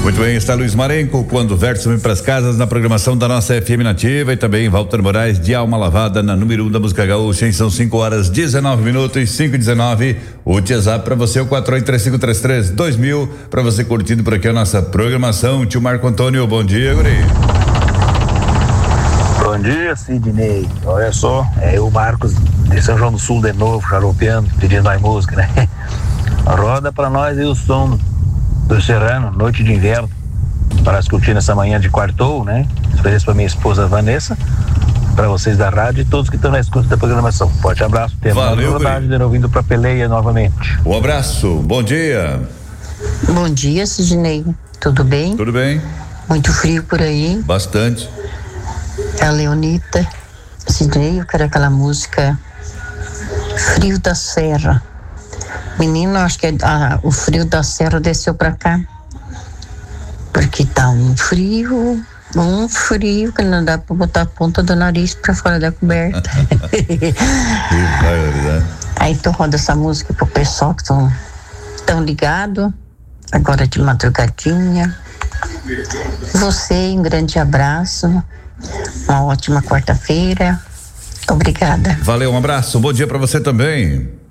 Muito bem, está Luiz Marenco, quando o verso vem para as casas, na programação da nossa FM Nativa, e também Walter Moraes, de Alma Lavada, na número 1 da música gaúcha, são 5h19, 5h19. O WhatsApp para você, o 4835332000, para você curtindo por aqui a nossa programação. Tio Marco Antônio, bom dia, guri. Bom dia, Sidney. Olha só, é o Marcos de São João do Sul de novo, xaropeando, pedindo mais música, né? Roda pra nós aí o som do Serrano, Noite de Inverno, para escutar nessa manhã de quartou, né? Feliz pra minha esposa Vanessa, para vocês da rádio e todos que estão na escuta da programação. Forte abraço, temos a oportunidade de novo indo pra Peleia novamente. Um abraço, bom dia. Bom dia, Sidney. Tudo bem? Tudo bem. Muito frio por aí? Bastante. É a Leonita. Sidney, eu quero aquela música Frio da Serra. Menino, acho que o frio da serra desceu pra cá. Porque tá um frio que não dá pra botar a ponta do nariz pra fora da coberta. Aí tu roda essa música pro pessoal que tão ligado, agora de madrugadinha. Você, um grande abraço, uma ótima quarta-feira. Obrigada. Valeu, um abraço, bom dia pra você também.